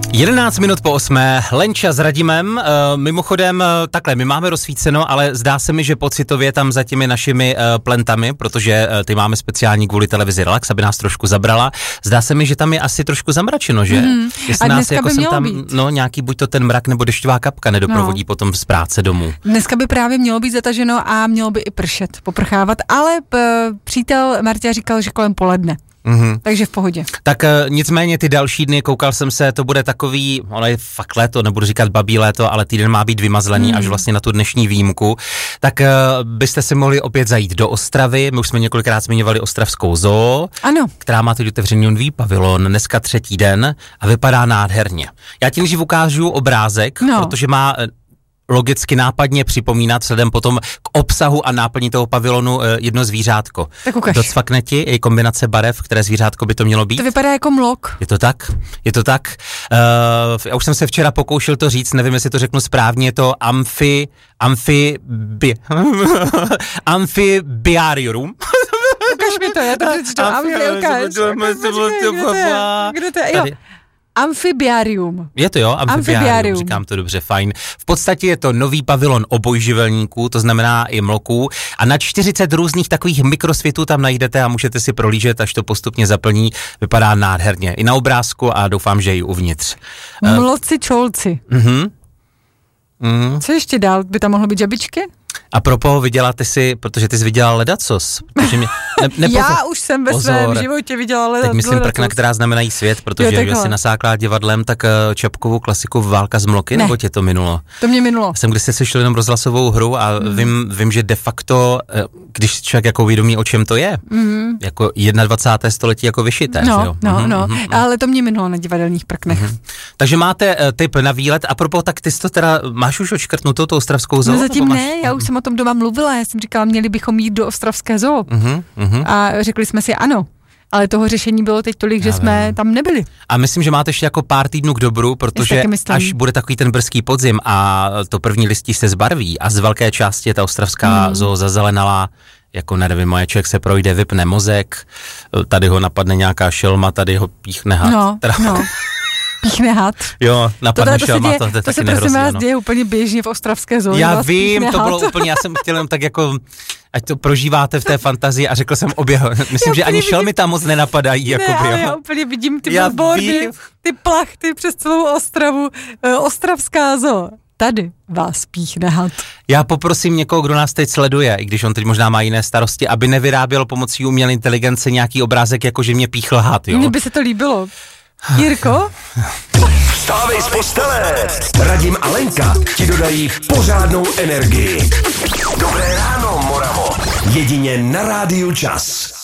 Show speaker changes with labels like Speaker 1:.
Speaker 1: 11 minut po 8. Lenča s Radimem. Mimochodem, takhle, my máme rozsvíceno, ale zdá se mi, že pocitově tam za těmi našimi plentami, protože ty máme speciální kvůli televizi Relax, aby nás trošku zabrala. Zdá se mi, že tam je asi trošku zamračeno, že?
Speaker 2: A dneska jako by mělo být.
Speaker 1: No, nějaký buď to ten mrak nebo dešťová kapka nedoprovodí potom z práce domů.
Speaker 2: Dneska by právě mělo být zataženo a mělo by i pršet, poprchávat, ale přítel Marta říkal, že kolem poledne. Takže v pohodě.
Speaker 1: Tak nicméně ty další dny, koukal jsem se, to bude takový, ale je fakt léto, nebudu říkat babí léto, ale týden má být vymazlený až vlastně na tu dnešní výjimku. Tak byste si mohli opět zajít do Ostravy, my už jsme několikrát zmiňovali ostravskou zoo,
Speaker 2: ano,
Speaker 1: která má teď otevřený nový pavilon, dneska 3. den a vypadá nádherně. Já ti nejdřív ukážu obrázek, protože má logicky nápadně připomínat vzhledem potom k obsahu a náplní toho pavilonu jedno zvířátko.
Speaker 2: Tak ukaž.
Speaker 1: Docvakne ti i kombinace barev, které zvířátko by to mělo být.
Speaker 2: To vypadá jako mlok.
Speaker 1: Je to tak. Já už jsem se včera pokoušel to říct, nevím, jestli to řeknu správně, je to amfibiarium.
Speaker 2: Ukaž mi to, já to přečtu. Kde to je? Jo. Amfibiarium.
Speaker 1: Je to jo, amfibiarium, říkám to dobře, fajn. V podstatě je to nový pavilon obojživelníků, to znamená i mloků a na 40 různých takových mikrosvětů tam najdete a můžete si prolížet, až to postupně zaplní. Vypadá nádherně i na obrázku a doufám, že i uvnitř.
Speaker 2: Mloci čolci. Co ještě dál? By tam mohlo být žabičky?
Speaker 1: A propo, vyděláte si, protože ty jsi vydělal ledacos. Mě,
Speaker 2: já už jsem ve svém životě vydělala ledacos.
Speaker 1: Teď myslím prkna, která znamenají svět, protože když jsi nasáklá divadlem, tak Čapkovou klasiku Válka z mloky, nebo tě to minulo?
Speaker 2: To mě minulo.
Speaker 1: Jsem kdysi sešel jenom rozhlasovou hru a vím, že de facto, když člověk jako uvědomí, o čem to je, jako 21. století jako vyšité.
Speaker 2: Ale to mě minulo na divadelních prknech.
Speaker 1: Takže máte tip na výlet a propo, tak ty jsi to teda, máš už odškrtnutou tu ostravskou zoo?
Speaker 2: No zatím ne, já už jsem o tom doma mluvila, já jsem říkala, měli bychom jít do ostravské zoo. A řekli jsme si ano, ale toho řešení bylo teď tolik, že jsme tam nebyli.
Speaker 1: A myslím, že máte ještě jako pár týdnů k dobru, protože až bude takový ten brzký podzim a to první listí se zbarví a z velké části je ta ostravská zoo zazelenalá, jako nevím, moje člověk se projde, vypne mozek, tady ho napadne nějaká šelma, tady ho píchne had.
Speaker 2: Píchne had.
Speaker 1: Jo, napadne šelma, to
Speaker 2: se
Speaker 1: taky
Speaker 2: prosím vás děje úplně běžně v ostravské zóně.
Speaker 1: Já vím, to bylo úplně, já jsem chtěl jenom tak jako, ať to prožíváte v té fantazii a řekl jsem myslím, že ani šelmy tam moc nenapadají.
Speaker 2: Já úplně vidím ty billboardy, ty plachty přes celou Ostravu, ostravská zoo. Tady vás píchne had.
Speaker 1: Já poprosím někoho, kdo nás teď sleduje, i když on teď možná má jiné starosti, aby nevyráběl pomocí umělé inteligence nějaký obrázek, jako že mě píchl had, jo?
Speaker 2: Mně by se to líbilo. Jirko?
Speaker 3: Vstávej z postele! Radim a Lenka ti dodají pořádnou energii. Dobré ráno, Moravo. Jedině na Rádiu Čas.